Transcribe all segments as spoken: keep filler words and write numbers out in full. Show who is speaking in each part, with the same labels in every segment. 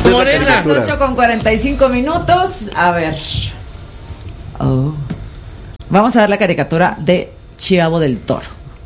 Speaker 1: Morena.
Speaker 2: ocho con cuarenta y cinco minutos. A ver. Oh. Vamos a ver la caricatura de Chavo del Toro.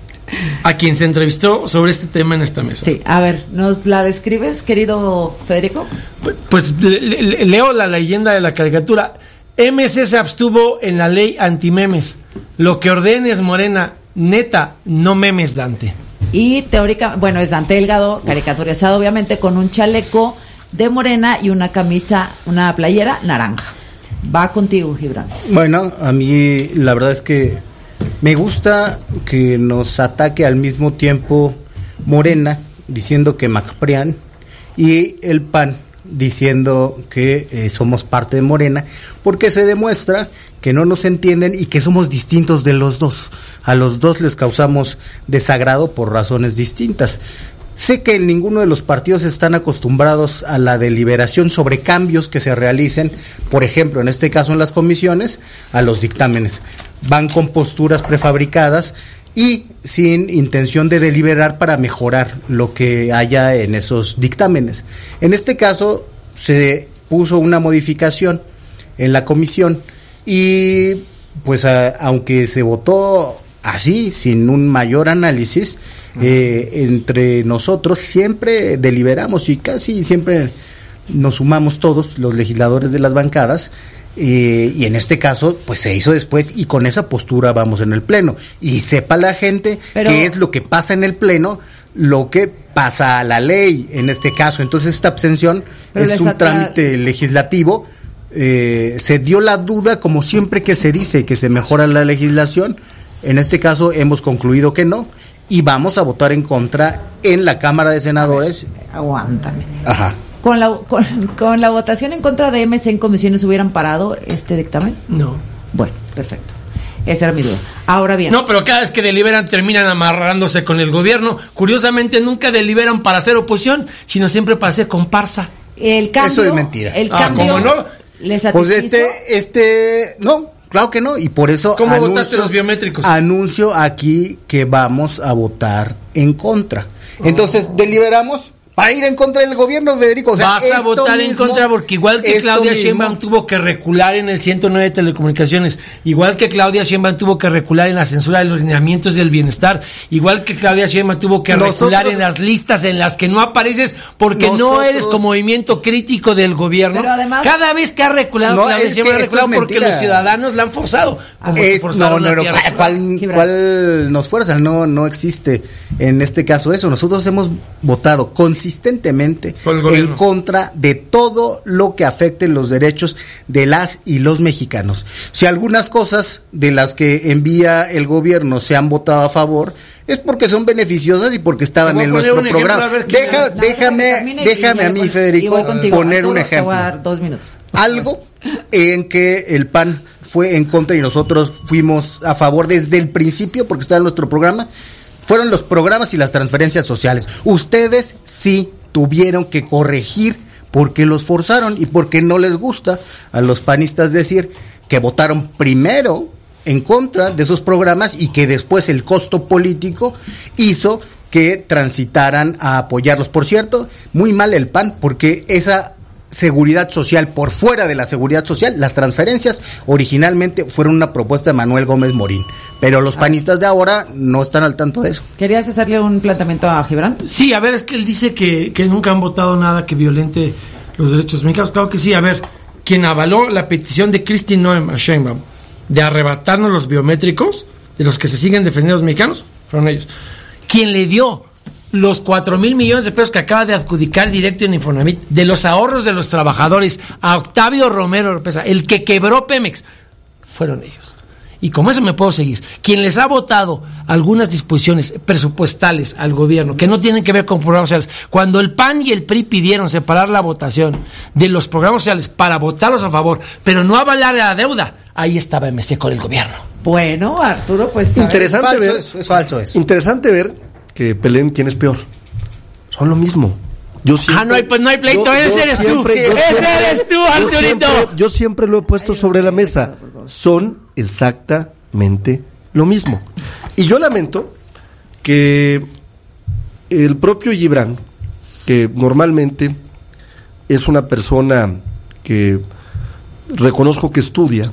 Speaker 1: A quien se entrevistó sobre este tema en esta mesa.
Speaker 2: Sí, a ver, ¿nos la describes, querido Federico?
Speaker 1: Pues, pues le, le, leo la leyenda de la caricatura. M C se abstuvo en la ley antimemes. Lo que ordenes, Morena, neta, no memes, Dante.
Speaker 2: Y teórica, bueno, es Dante Delgado, caricaturizado obviamente, con un chaleco de Morena y una camisa, una playera naranja. Va contigo, Gibran.
Speaker 3: Bueno, a mí la verdad es que me gusta que nos ataque al mismo tiempo Morena, diciendo que MacPrian, y el P A N, diciendo que eh, somos parte de Morena, porque se demuestra que no nos entienden y que somos distintos de los dos. A los dos les causamos desagrado por razones distintas. Sé que ninguno de los partidos están acostumbrados a la deliberación sobre cambios que se realicen, por ejemplo, en este caso en las comisiones, a los dictámenes. Van con posturas prefabricadas y sin intención de deliberar para mejorar lo que haya en esos dictámenes. En este caso se puso una modificación en la comisión y pues a, aunque se votó así, sin un mayor análisis, eh, entre nosotros siempre deliberamos y casi siempre nos sumamos todos los legisladores de las bancadas. Eh, y en este caso, pues se hizo después y con esa postura vamos en el pleno. Y sepa la gente Pero... qué es lo que pasa en el pleno, lo que pasa a la ley en este caso. Entonces esta abstención Pero es un atra... trámite legislativo. Eh, se dio la duda, como siempre que se dice que se mejora la legislación. En este caso hemos concluido que no y vamos a votar en contra en la Cámara de Senadores.
Speaker 2: Ver, aguántame.
Speaker 3: Ajá.
Speaker 2: ¿Con la, con, con la votación en contra de M C en comisiones hubieran parado este dictamen?
Speaker 1: No.
Speaker 2: Bueno, perfecto. Esa era mi duda. Ahora bien.
Speaker 1: No, pero cada vez que deliberan terminan amarrándose con el gobierno. Curiosamente nunca deliberan para hacer oposición, sino siempre para hacer comparsa.
Speaker 2: El cambio,
Speaker 3: Eso es mentira.
Speaker 2: El
Speaker 1: ah,
Speaker 2: cambio,
Speaker 1: ¿cómo no?
Speaker 2: ¿Les satisfizo?
Speaker 3: Pues este, este, no, claro que no, y por eso
Speaker 1: ¿Cómo
Speaker 3: anuncio,
Speaker 1: votaste los biométricos?
Speaker 3: Anuncio aquí que vamos a votar en contra. Entonces, deliberamos para ir en contra del gobierno, Federico. O sea,
Speaker 1: vas a votar mismo, en contra porque igual que Claudia Sheinbaum tuvo que recular en el ciento nueve de telecomunicaciones, igual que Claudia Sheinbaum tuvo que recular en la censura de los lineamientos del bienestar, igual que Claudia Sheinbaum tuvo que nosotros, recular en las listas en las que no apareces porque nosotros, no eres como movimiento crítico del gobierno.
Speaker 2: Pero además,
Speaker 1: cada vez que ha reculado
Speaker 3: no,
Speaker 1: Claudia Sheinbaum ha reculado porque mentira. Los ciudadanos la han forzado. Como
Speaker 3: es, no, no, no, ¿cuál, cuál, ¿cuál nos fuerza? No, no existe en este caso eso. Nosotros hemos votado consistentemente en contra de todo lo que afecte los derechos de las y los mexicanos. Si algunas cosas de las que envía el gobierno se han votado a favor, es porque son beneficiosas y porque estaban en nuestro programa. Deja, déjame, déjame a mí, Federico, poner un ejemplo.
Speaker 2: Te voy a dar dos minutos.
Speaker 3: Algo en que el P A N fue en contra y nosotros fuimos a favor desde el principio porque estaba en nuestro programa, fueron los programas y las transferencias sociales. Ustedes sí tuvieron que corregir porque los forzaron y porque no les gusta a los panistas decir que votaron primero en contra de esos programas y que después el costo político hizo que transitaran a apoyarlos. Por cierto, muy mal el P A N porque esa seguridad social, por fuera de la seguridad social, las transferencias originalmente fueron una propuesta de Manuel Gómez Morín, pero los panistas de ahora no están al tanto de eso.
Speaker 2: ¿Querías hacerle un planteamiento a Gibran?
Speaker 1: Sí, a ver, es que él dice que, que nunca han votado nada que violente los derechos mexicanos. Claro que sí, a ver, quien avaló la petición de Kristi Noem a Sheinbaum de arrebatarnos los biométricos de los que se siguen defendiendo los mexicanos, fueron ellos. Quien le dio los cuatro mil millones de pesos que acaba de adjudicar directo en Infonavit de los ahorros de los trabajadores a Octavio Romero Oropeza, el que quebró Pemex, fueron ellos. Y como eso me puedo seguir. Quien les ha votado algunas disposiciones presupuestales al gobierno que no tienen que ver con programas sociales, cuando el P A N y el P R I pidieron separar la votación de los programas sociales para votarlos a favor, pero no avalar la deuda, ahí estaba M C con el gobierno.
Speaker 2: Bueno, Arturo, pues
Speaker 4: interesante
Speaker 3: es
Speaker 4: ver,
Speaker 3: falso, es, es falso eso.
Speaker 4: Interesante ver que peleen quién es peor. Son lo mismo. Yo siempre,
Speaker 1: ah, no hay, pues no hay pleito,
Speaker 4: yo,
Speaker 1: ese
Speaker 4: yo
Speaker 1: eres
Speaker 4: siempre,
Speaker 1: tú, ese siempre, eres tú, Arturito.
Speaker 4: Yo siempre, yo siempre lo he puesto sobre la mesa. Son exactamente lo mismo. Y yo lamento que el propio Gibran, que normalmente es una persona que reconozco que estudia,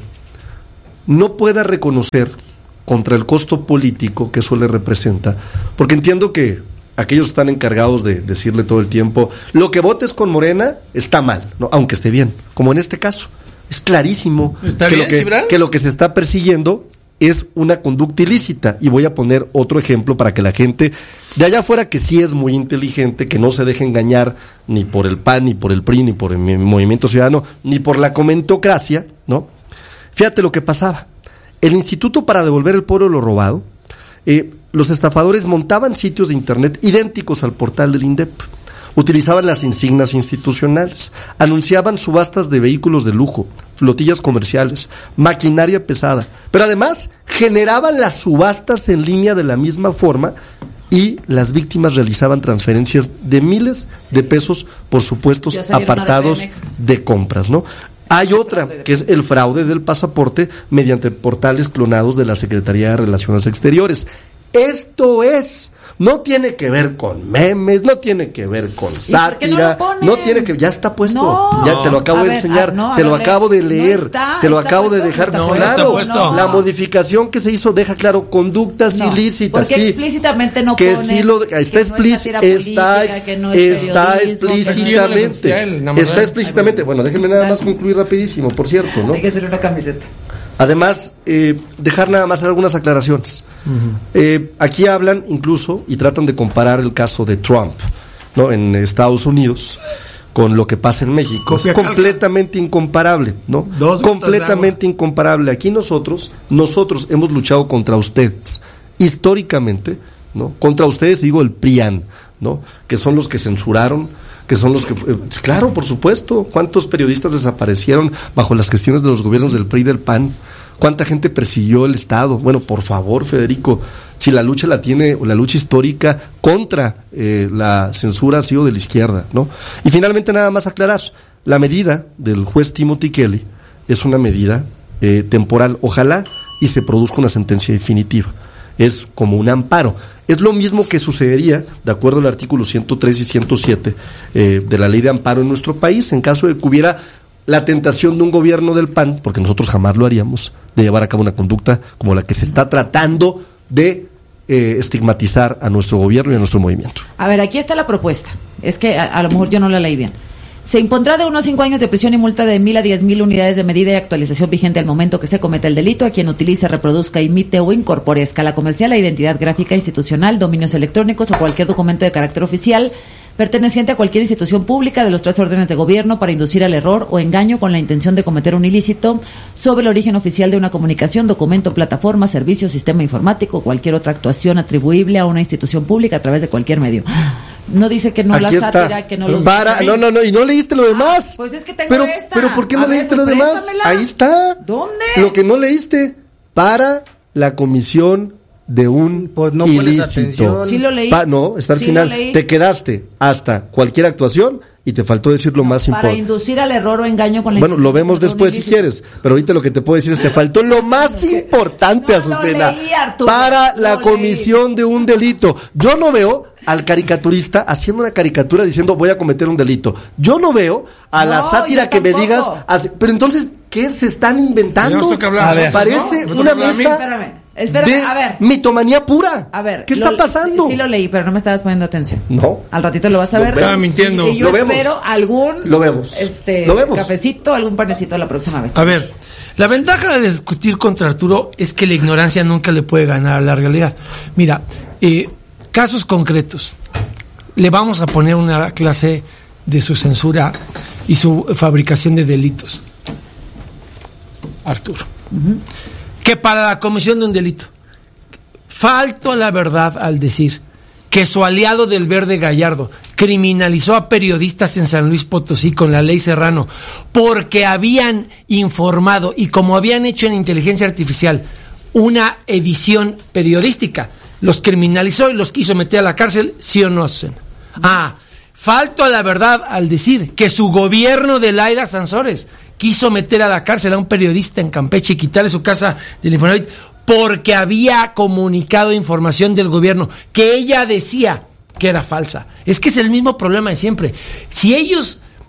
Speaker 4: no pueda reconocer contra el costo político que eso le representa, porque entiendo que aquellos están encargados de decirle todo el tiempo, lo que votes con Morena está mal, ¿no? Aunque esté bien, como en este caso. Es clarísimo
Speaker 1: ¿Está
Speaker 4: que,
Speaker 1: bien,
Speaker 4: lo que,
Speaker 1: Gibran?
Speaker 4: que lo que se está persiguiendo es una conducta ilícita, y voy a poner otro ejemplo para que la gente de allá afuera, que sí es muy inteligente, que no se deje engañar ni por el P A N, ni por el P R I, ni por el Movimiento Ciudadano, ni por la comentocracia, ¿no? Fíjate lo que pasaba. El Instituto para Devolver al Pueblo lo Robado, eh, los estafadores montaban sitios de internet idénticos al portal del INDEP, utilizaban las insignias institucionales, anunciaban subastas de vehículos de lujo, flotillas comerciales, maquinaria pesada, pero además generaban las subastas en línea de la misma forma, y las víctimas realizaban transferencias de miles sí. de pesos por supuestos apartados de, de compras, ¿no? Hay otra, que es el fraude del pasaporte mediante portales clonados de la Secretaría de Relaciones Exteriores. Esto es, no tiene que ver con memes, no tiene que ver con sátira, no, no tiene que, ya está puesto, no, ya te lo acabo de ver, enseñar, a, no, te lo ver, acabo de leer, no está, te lo acabo puesto, de dejar no claro, no. La modificación que se hizo deja claro conductas no, ilícitas,
Speaker 2: porque
Speaker 4: sí,
Speaker 2: explícitamente no
Speaker 4: que
Speaker 2: pone,
Speaker 4: sí lo, está explícito, está, no está explícitamente, está explícitamente, bueno, déjenme nada más concluir rapidísimo, por cierto, ¿no?
Speaker 2: Hay que hacer una camiseta.
Speaker 4: Además, eh, dejar nada más algunas aclaraciones. Uh-huh. Eh, aquí hablan incluso y tratan de comparar el caso de Trump, ¿no? En Estados Unidos con lo que pasa en México. Es completamente incomparable, ¿no? Dos completamente incomparable. Aquí nosotros, nosotros hemos luchado contra ustedes, históricamente, ¿no? Contra ustedes, digo, el P R I A N, ¿no? Que son los que censuraron, que son los que, eh, claro, por supuesto, cuántos periodistas desaparecieron bajo las gestiones de los gobiernos del P R I y del P A N, cuánta gente persiguió el Estado. Bueno, por favor, Federico, si la lucha la tiene, la lucha histórica contra eh, la censura ha sido de la izquierda, ¿no? Y finalmente nada más aclarar, la medida del juez Timothy Kelly es una medida eh, temporal, ojalá y se produzca una sentencia definitiva. Es como un amparo. Es lo mismo que sucedería, de acuerdo al artículo ciento tres y ciento siete eh, de la ley de amparo en nuestro país, en caso de que hubiera la tentación de un gobierno del P A N, porque nosotros jamás lo haríamos, de llevar a cabo una conducta como la que se está tratando de eh, estigmatizar a nuestro gobierno y a nuestro movimiento.
Speaker 2: A ver, aquí está la propuesta. Es que a, a lo mejor yo no la leí bien. Se impondrá de uno a cinco años de prisión y multa de mil a diez mil unidades de medida y actualización vigente al momento que se cometa el delito a quien utilice, reproduzca, imite o incorpore a escala comercial la identidad gráfica institucional, dominios electrónicos o cualquier documento de carácter oficial perteneciente a cualquier institución pública de los tres órdenes de gobierno para inducir al error o engaño con la intención de cometer un ilícito sobre el origen oficial de una comunicación, documento, plataforma, servicio, sistema informático o cualquier otra actuación atribuible a una institución pública a través de cualquier medio. No dice que no. Aquí la sátira, está. Que no los
Speaker 4: para, no, no, no, y no leíste lo demás.
Speaker 2: Ah, pues es que tengo
Speaker 4: pero,
Speaker 2: esta.
Speaker 4: Pero ¿por qué
Speaker 2: a
Speaker 4: no
Speaker 2: ver,
Speaker 4: leíste
Speaker 2: pues
Speaker 4: lo demás? Ahí está.
Speaker 2: ¿Dónde?
Speaker 4: Lo que no leíste, para la comisión de un pues no ilícito.
Speaker 2: Sí lo leí.
Speaker 4: Pa, no, está al sí final. Te quedaste hasta cualquier actuación y te faltó decir lo no, más importante.
Speaker 2: Para inducir al error o engaño con la
Speaker 4: Bueno, lo vemos después si quieres, pero ahorita lo que te puedo decir es que te faltó lo más importante,
Speaker 2: no
Speaker 4: Azucena.
Speaker 2: Lo leí, Arturo,
Speaker 4: para la
Speaker 2: lo
Speaker 4: comisión
Speaker 2: leí.
Speaker 4: de un delito. Yo no veo al caricaturista haciendo una caricatura diciendo voy a cometer un delito. Yo no veo a no, la sátira que tampoco. me digas, así, pero entonces, ¿qué se están inventando?
Speaker 1: A ver,
Speaker 4: parece
Speaker 1: no,
Speaker 4: una mesa
Speaker 2: Espérame. Espérame,
Speaker 4: de
Speaker 2: a ver.
Speaker 4: mitomanía pura.
Speaker 2: A ver,
Speaker 4: ¿qué
Speaker 2: lo,
Speaker 4: está pasando?
Speaker 2: Sí, sí lo leí, pero no me estabas poniendo atención.
Speaker 4: No.
Speaker 2: Al ratito lo vas a ver.
Speaker 1: Estaba mintiendo.
Speaker 2: Y, y yo
Speaker 4: lo
Speaker 2: espero
Speaker 4: vemos.
Speaker 2: algún
Speaker 4: lo vemos.
Speaker 2: Este,
Speaker 4: lo vemos.
Speaker 2: cafecito, algún panecito la próxima vez.
Speaker 1: A ver, la ventaja de discutir contra Arturo es que la ignorancia nunca le puede ganar a la realidad. Mira, eh, casos concretos. Le vamos a poner una clase de su censura y su fabricación de delitos. Arturo. Uh-huh. Que para la comisión de un delito, falto a la verdad al decir que su aliado del Verde Gallardo criminalizó a periodistas en San Luis Potosí con la ley Serrano porque habían informado y como habían hecho en inteligencia artificial una edición periodística, los criminalizó y los quiso meter a la cárcel, ¿sí o no, Azucena? Ah, falto a la verdad al decir que su gobierno de Laida Sansores quiso meter a la cárcel a un periodista en Campeche y quitarle su casa del Infonavit porque había comunicado información del gobierno que ella decía que era falsa. Es que es el mismo problema de siempre. Si ellos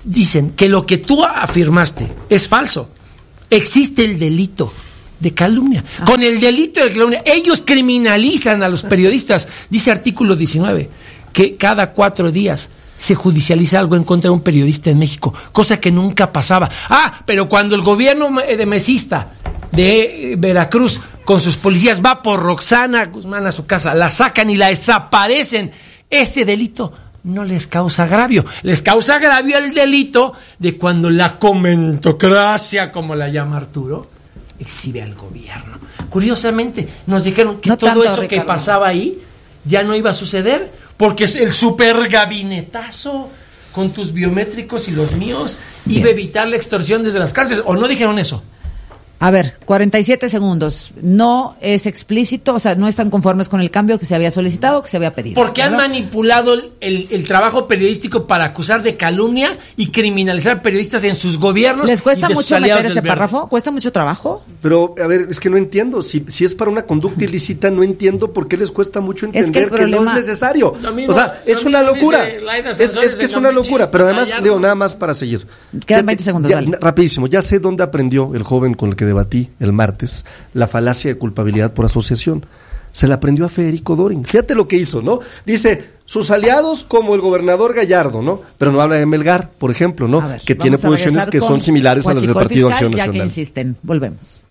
Speaker 1: dicen que lo que tú afirmaste es falso. Existe el delito de calumnia. Ah. Con el delito de calumnia, ellos criminalizan a los periodistas. Dice artículo diecinueve que cada cuatro días se judicializa algo en contra de un periodista en México, cosa que nunca pasaba. Ah, pero cuando el gobierno de mesista de Veracruz con sus policías va por Roxana Guzmán a su casa, la sacan y la desaparecen, ese delito no les causa agravio. Les causa agravio el delito de cuando la comentocracia, como la llama Arturo, exhibe al gobierno. Curiosamente, nos dijeron que no todo tanto, eso Ricardo. Que pasaba ahí ya no iba a suceder, porque es el super gabinetazo con tus biométricos y los míos Bien. Iba a evitar la extorsión desde las cárceles. ¿O no dijeron eso?
Speaker 2: A ver, cuarenta y siete segundos. No es explícito, o sea, no están conformes con el cambio que se había solicitado, que se había pedido.
Speaker 1: Porque han manipulado el, el, el trabajo periodístico para acusar de calumnia y criminalizar periodistas en sus gobiernos.
Speaker 2: ¿Les cuesta mucho meter ese párrafo? ¿Cuesta mucho trabajo?
Speaker 4: Pero, a ver, es que no entiendo. Si, si es para una conducta ilícita, no entiendo por qué les cuesta mucho entender es que, problema... que no es necesario. Mismo, o sea, es una locura. Es, es que es una locura. Pero además, digo, nada más para seguir.
Speaker 2: Quedan veinte segundos,
Speaker 4: ya,
Speaker 2: dale.
Speaker 4: Rapidísimo. Ya sé dónde aprendió el joven con el que debatí el martes la falacia de culpabilidad por asociación. Se la aprendió a Federico Dorin. Fíjate lo que hizo, ¿no? Dice, sus aliados como el gobernador Gallardo, ¿no? Pero no habla de Melgar, por ejemplo, ¿no?
Speaker 2: Ver,
Speaker 4: que tiene posiciones que son similares a las del Partido Acción Nacional.
Speaker 2: Ya que insisten, volvemos.